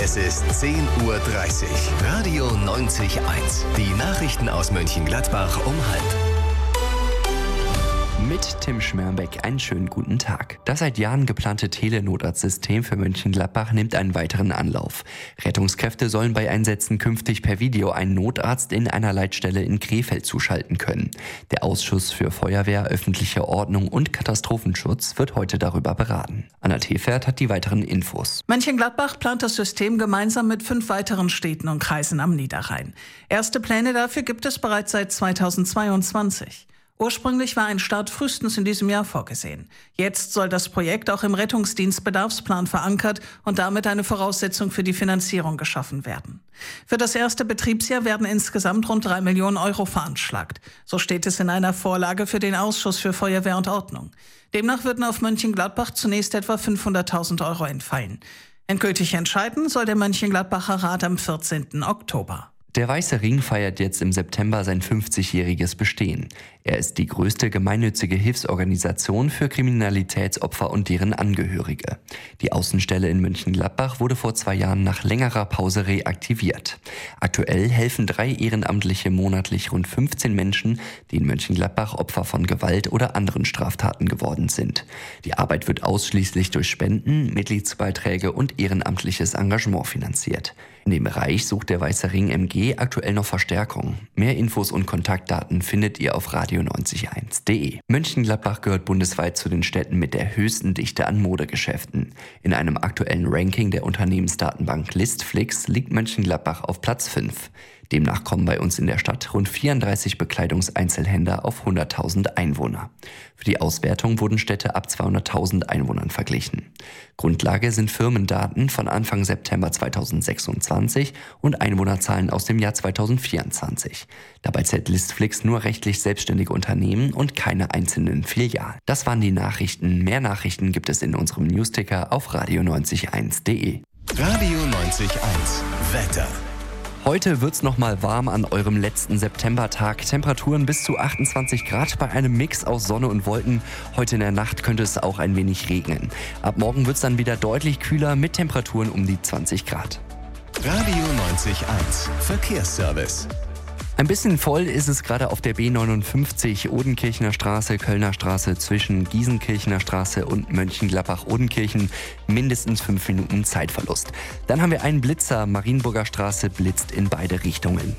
Es ist 10:30 Uhr. Radio 90.1. Die Nachrichten aus Mönchengladbach um 12:30. Mit Tim Schmerbeck einen schönen guten Tag. Das seit Jahren geplante Telenotarztsystem für Mönchengladbach nimmt einen weiteren Anlauf. Rettungskräfte sollen bei Einsätzen künftig per Video einen Notarzt in einer Leitstelle in Krefeld zuschalten können. Der Ausschuss für Feuerwehr, öffentliche Ordnung und Katastrophenschutz wird heute darüber beraten. Anna Tefert hat die weiteren Infos. Mönchengladbach plant das System gemeinsam mit 5 weiteren Städten und Kreisen am Niederrhein. Erste Pläne dafür gibt es bereits seit 2022. Ursprünglich war ein Start frühestens in diesem Jahr vorgesehen. Jetzt soll das Projekt auch im Rettungsdienstbedarfsplan verankert und damit eine Voraussetzung für die Finanzierung geschaffen werden. Für das erste Betriebsjahr werden insgesamt rund 3 Millionen Euro veranschlagt. So steht es in einer Vorlage für den Ausschuss für Feuerwehr und Ordnung. Demnach würden auf Mönchengladbach zunächst etwa 500.000 Euro entfallen. Endgültig entscheiden soll der Mönchengladbacher Rat am 14. Oktober. Der Weiße Ring feiert jetzt im September sein 50-jähriges Bestehen. Er ist die größte gemeinnützige Hilfsorganisation für Kriminalitätsopfer und deren Angehörige. Die Außenstelle in Mönchengladbach wurde vor 2 Jahren nach längerer Pause reaktiviert. Aktuell helfen 3 Ehrenamtliche monatlich rund 15 Menschen, die in Mönchengladbach Opfer von Gewalt oder anderen Straftaten geworden sind. Die Arbeit wird ausschließlich durch Spenden, Mitgliedsbeiträge und ehrenamtliches Engagement finanziert. In dem Bereich sucht der Weiße Ring MG aktuell noch Verstärkung. Mehr Infos und Kontaktdaten findet ihr auf radio901.de. Mönchengladbach gehört bundesweit zu den Städten mit der höchsten Dichte an Modegeschäften. In einem aktuellen Ranking der Unternehmensdatenbank Listflix liegt Mönchengladbach auf Platz 5. Demnach kommen bei uns in der Stadt rund 34 Bekleidungseinzelhändler auf 100.000 Einwohner. Für die Auswertung wurden Städte ab 200.000 Einwohnern verglichen. Grundlage sind Firmendaten von Anfang September 2026 und Einwohnerzahlen aus dem Jahr 2024. Dabei zählt Listflix nur rechtlich selbstständige Unternehmen und keine einzelnen Filialen. Das waren die Nachrichten. Mehr Nachrichten gibt es in unserem Newsticker auf radio901.de. Radio 90.1. Wetter. Heute wird's nochmal warm an eurem letzten Septembertag. Temperaturen bis zu 28 Grad bei einem Mix aus Sonne und Wolken. Heute in der Nacht könnte es auch ein wenig regnen. Ab morgen wird's dann wieder deutlich kühler mit Temperaturen um die 20 Grad. Radio 90.1. Verkehrsservice. Ein bisschen voll ist es gerade auf der B59 Odenkirchener Straße, Kölner Straße zwischen Giesenkirchener Straße und Mönchengladbach-Odenkirchen. Mindestens 5 Minuten Zeitverlust. Dann haben wir einen Blitzer. Marienburger Straße blitzt in beide Richtungen.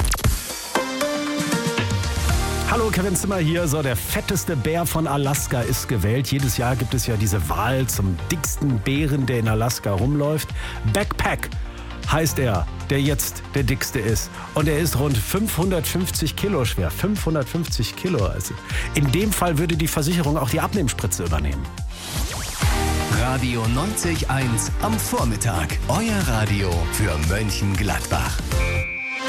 Hallo, Kevin Zimmer hier. So, der fetteste Bär von Alaska ist gewählt. Jedes Jahr gibt es ja diese Wahl zum dicksten Bären, der in Alaska rumläuft. Backpack heißt er, der jetzt der dickste ist. Und er ist rund 550 Kilo schwer. 550 Kilo. Also in dem Fall würde die Versicherung auch die Abnehmspritze übernehmen. Radio 90.1 am Vormittag. Euer Radio für Mönchengladbach.